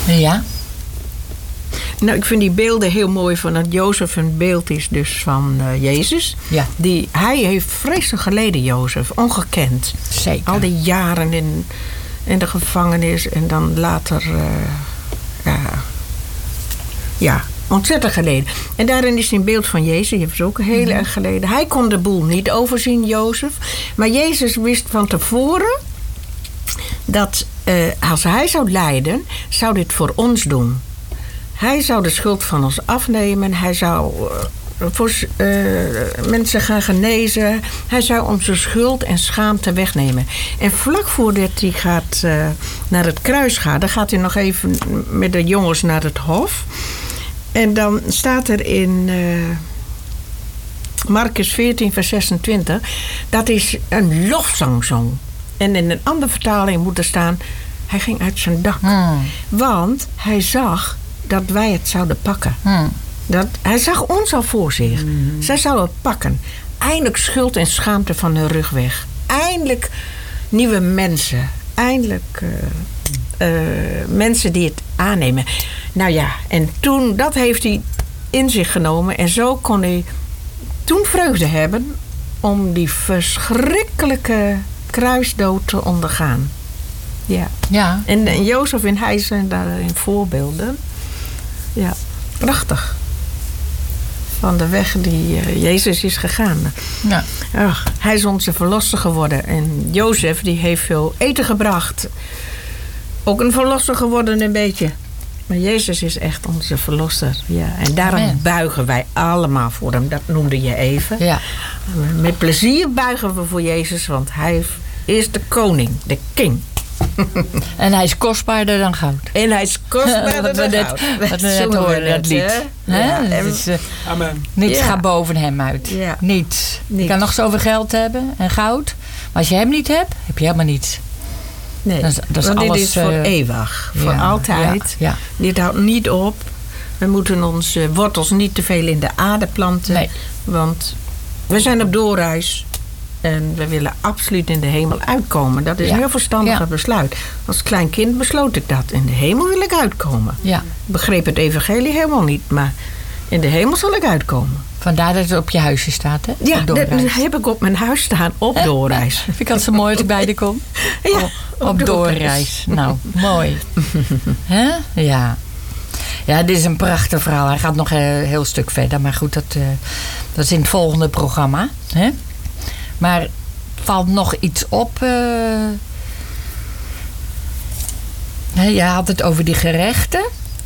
Ja. Nou, ik vind die beelden heel mooi van dat Jozef een beeld is dus van Jezus. Ja. Hij heeft vreselijk geleden, Jozef. Ongekend. Zeker. Al die jaren in de gevangenis en dan later... ontzettend geleden. En daarin is hij een beeld van Jezus. Die heeft ook heel erg geleden. Hij kon de boel niet overzien, Jozef. Maar Jezus wist van tevoren dat als hij zou lijden, zou dit voor ons doen. Hij zou de schuld van ons afnemen. Hij zou voor mensen gaan genezen. Hij zou onze schuld en schaamte wegnemen. En vlak voordat hij gaat naar het kruis gaat, dan gaat hij nog even met de jongens naar het hof. En dan staat er in Marcus 14, vers 26... dat is een lofzangzong. En in een andere vertaling moet er staan... hij ging uit zijn dak. Want hij zag dat wij het zouden pakken. Hij zag ons al voor zich. Zij zouden het pakken. Eindelijk schuld en schaamte van hun rug weg. Eindelijk nieuwe mensen. Eindelijk... mensen die het aannemen. Nou ja, en toen, dat heeft hij in zich genomen. En zo kon hij toen vreugde hebben om die verschrikkelijke kruisdood te ondergaan. Ja. En Jozef en hij zijn daarin voorbeelden. Ja, prachtig. Van de weg die Jezus is gegaan. Ja. Ach, hij is onze verlosser geworden. En Jozef die heeft veel eten gebracht. Ook een verlosser geworden een beetje. Maar Jezus is echt onze verlosser. Ja. En daarom buigen wij allemaal voor hem. Dat noemde je even. Ja. Met plezier buigen we voor Jezus. Want hij is de koning. De king. En hij is kostbaarder dan goud. En hij is kostbaarder dan goud. Wat we net hoorden, dat lied. Ja. Amen. Niets gaat boven hem uit. Ja. Niets. Je kan nog zoveel geld hebben en goud. Maar als je hem niet hebt, heb je helemaal niets. Nee, dat is alles, dit is voor eeuwig. Voor altijd. Ja. Dit houdt niet op. We moeten onze wortels niet te veel in de aarde planten. Nee. Want we zijn op doorreis. En we willen absoluut in de hemel uitkomen. Dat is een heel verstandig besluit. Als klein kind besloot ik dat. In de hemel wil ik uitkomen. Ja. Ik begreep het evangelie helemaal niet. Maar in de hemel zal ik uitkomen. Vandaar dat het op je huisje staat, hè? Ja, dat heb ik op mijn huis staan. Op doorreis. Vind ik altijd zo mooi als ik bij je kom. Ja, op doorreis. Nou, mooi. Hè? Ja. Ja, dit is een prachtig verhaal. Hij gaat nog een heel stuk verder. Maar goed, dat is in het volgende programma. Hè? Maar valt nog iets op? Je had het over die gerechten.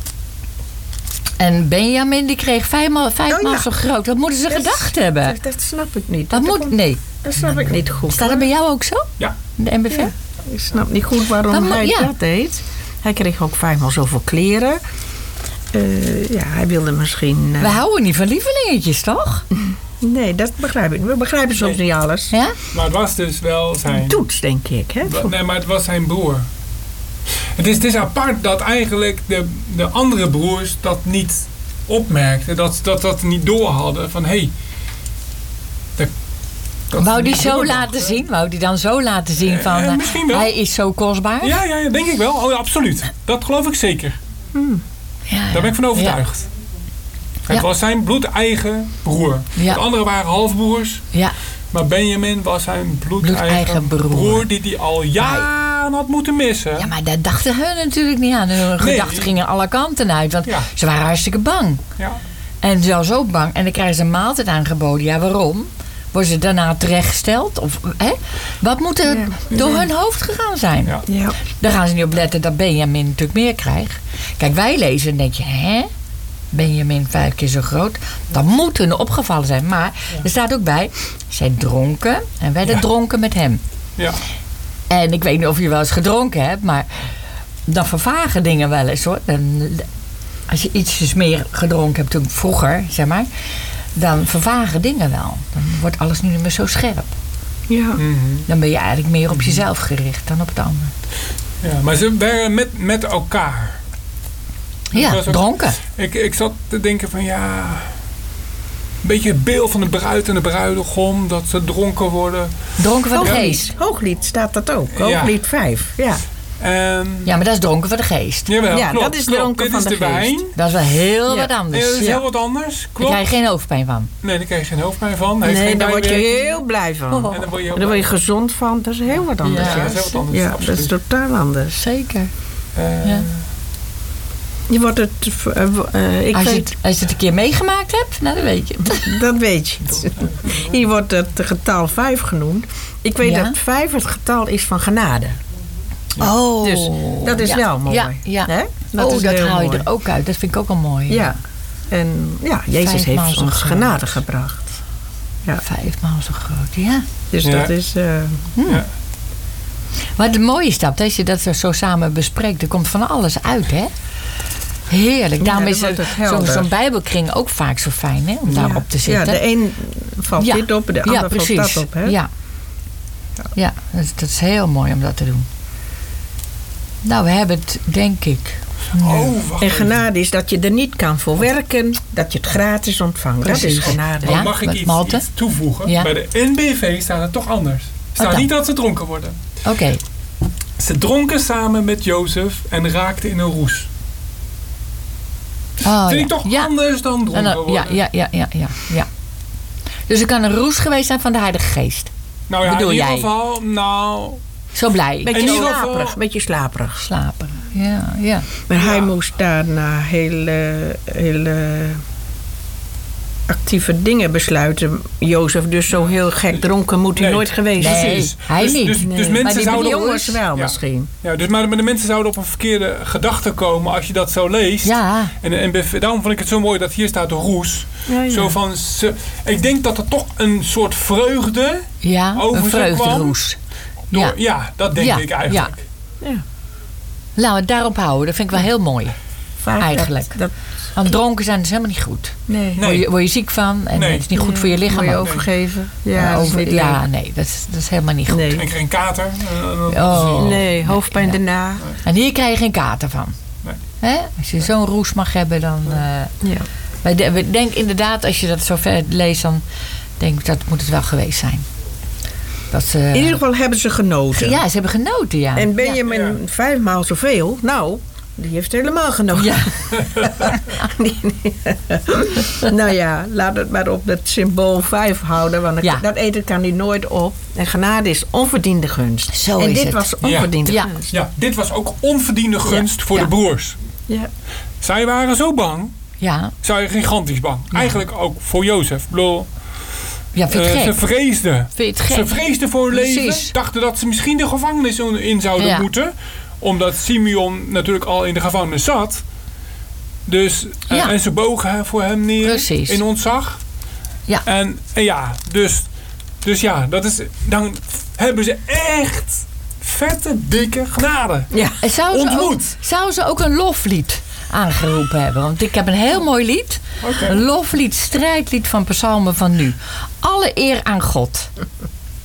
En Benjamin die kreeg vijfmaal zo groot. Wat moeten ze gedacht hebben? Dat snap ik niet. Nee. Dat snap ik niet goed. Staat dat bij jou ook zo? Ja. De MBV? Ja. Ik snap niet goed waarom hij dat deed. Hij kreeg ook 5 maal zoveel kleren. Hij wilde misschien... We houden niet van lievelingetjes, toch? Nee, dat begrijp ik. We begrijpen soms niet alles. Ja? Maar het was dus wel zijn... Toets, denk ik. Hè? Nee, maar het was zijn broer. Het is apart dat eigenlijk de andere broers dat niet opmerkten. Dat niet door hadden van... Hey, wou die zo laten zien? Wou die dan zo laten zien van... misschien wel. Hij is zo kostbaar? Ja, denk ik wel. Oh, absoluut. Dat geloof ik zeker. Daar ben ik van overtuigd. Het was zijn bloedeigen broer. Ja. De anderen waren halfbroers. Ja. Maar Benjamin was zijn bloedeigen broer die hij al jaren had moeten missen. Ja, maar daar dachten hun natuurlijk niet aan. Hun gedachten gingen alle kanten uit. Want ze waren hartstikke bang. Ja. En ze was ook bang. En dan krijgen ze een maaltijd aangeboden. Ja, waarom? Worden ze daarna terechtgesteld? Of, wat moet er door hun hoofd gegaan zijn? Ja. Ja. Daar gaan ze niet op letten dat Benjamin natuurlijk meer krijgt. Kijk, wij lezen en denk je... Benjamin 5 keer zo groot. Dan moet hun opgevallen zijn. Maar er staat ook bij... zij dronken en werden dronken met hem. Ja. En ik weet niet of je wel eens gedronken hebt... maar dan vervagen dingen wel eens, hoor. Als je ietsjes meer gedronken hebt toen vroeger, zeg maar... dan vervagen dingen wel. Dan wordt alles niet meer zo scherp. Ja. Mm-hmm. Dan ben je eigenlijk meer op jezelf gericht dan op het ander. Ja, maar ze waren met elkaar... Ja, dronken. Ik zat te denken van een beetje het beeld van de bruid en de bruidegom, dat ze dronken worden. Dronken van de geest. Hooglied staat dat ook. Hooglied 5, ja. Ja, maar dat is dronken voor de geest. Jawel, ja, klopt, dat is dronken van de geest. wijn. Dat is wel heel wat anders. Ja, dat is heel wat anders. Klopt. Daar krijg je geen hoofdpijn van. Nee, daar krijg je geen hoofdpijn van. Nee, daar word je heel blij van. En dan word daar word je gezond van. Dat is heel wat anders. Ja, dat is heel wat anders. Ja, dat is totaal anders. Zeker. Je wordt het... Als je het een keer meegemaakt hebt, nou, dan weet je het. Dat weet je. Hier wordt het getal 5 genoemd. Ik weet dat 5 het getal is van genade. Ja. Oh. Dus dat is wel mooi. Ja. Hè? Dat haal je er ook uit. Dat vind ik ook al mooi. Ja. En Jezus heeft ons genade gebracht. Ja. 5 maal zo groot, ja. Dus dat is... Maar het mooie is dat, als je dat zo samen bespreekt, er komt van alles uit, hè? Heerlijk. Daarom is zo'n bijbelkring ook vaak zo fijn, hè? Om daarop te zitten. Ja, de een valt dit op, de ander valt dat op, hè? Ja, dat is heel mooi om dat te doen. Nou, we hebben het, denk ik... En genade is dat je er niet kan voor werken, dat je het gratis ontvangt. Precies. Dat is genade. Ja, mag ik iets toevoegen? Ja. Bij de NBV staat het toch anders. Er staat niet dat ze dronken worden. Oké. Ze dronken samen met Jozef en raakten in een roes. Vind ik toch anders dan dronken worden? Ja. Dus er kan een roes geweest zijn van de Heilige Geest. Nou ja, in ieder geval, zo blij. Beetje slaperig. Slaperig, ja. Maar hij moest daarna hele actieve dingen besluiten. Jozef, dus zo heel gek dronken moet hij nooit geweest zijn. Nee, hij niet. Dus mensen maar die zouden jongens wel misschien. Ja, dus maar de mensen zouden op een verkeerde gedachte komen als je dat zo leest. Ja. En daarom vond ik het zo mooi dat hier staat de roes. Ja. Zo van, ik denk dat er toch een soort vreugde over een vreugderoes. Ja, dat denk ik eigenlijk. Ja. Laten we het daarop houden. Dat vind ik wel heel mooi. Eigenlijk. Want dronken zijn is helemaal niet goed. Nee. Word je ziek van. En het is niet goed voor je lichaam. Word je overgeven. Dat is helemaal niet goed. Nee. En geen kater. Nee, hoofdpijn daarna. En hier krijg je geen kater van. Nee. Hè? Als je zo'n roes mag hebben, dan... We denken inderdaad, als je dat zo ver leest, dan denk ik dat moet het wel geweest zijn. In ieder geval hebben ze genoten. Ja, ze hebben genoten, ja. En Benjamin 5 maal zoveel. Nou, die heeft helemaal genoten. Ja. Nou ja, laat het maar op dat symbool 5 houden. Want dat eten kan hij nooit op. En genade is onverdiende gunst. Zo en is dit het. was onverdiende gunst. Ja, dit was ook onverdiende gunst voor de broers. Ja. Zij waren zo bang. Ja. Zij waren gigantisch bang. Ja. Eigenlijk ook voor Jozef. Ja, vind je het gek? Ze vreesden. Vind je het gek? Ze vreesden voor hun leven. Dachten dat ze misschien de gevangenis in zouden moeten. Omdat Simeon natuurlijk al in de gevangenis zat. Dus, en ze bogen voor hem neer. Precies. In ontzag. Ja. En dus ja, dat is, dan hebben ze echt vette, dikke genade. Ja. Zou ze ook een loflied aangeroepen hebben? Want ik heb een heel mooi lied. Okay. Een loflied, strijdlied van Psalmen van nu. Alle eer aan God.